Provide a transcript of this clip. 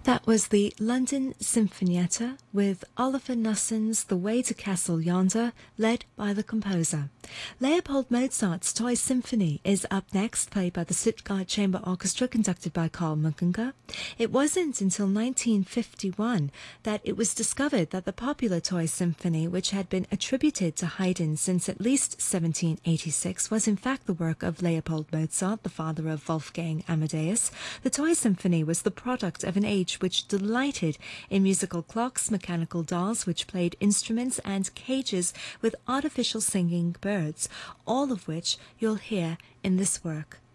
That was the London Sinfonietta with Oliver Nussen's The Way to Castle Yonder, led by the composer. Leopold Mozart's Toy Symphony is up next, played by the Stuttgart Chamber Orchestra, conducted by Karl Munkinger. It wasn't until 1951 that it was discovered that the popular Toy Symphony, which had been attributed to Haydn since at least 1786, was in fact the work of Leopold Mozart, the father of Wolfgang Amadeus. The Toy Symphony was the product of an age which delighted in musical clocks, mechanical dolls which played instruments, and cages with artificial singing birds, all of which you'll hear in this work.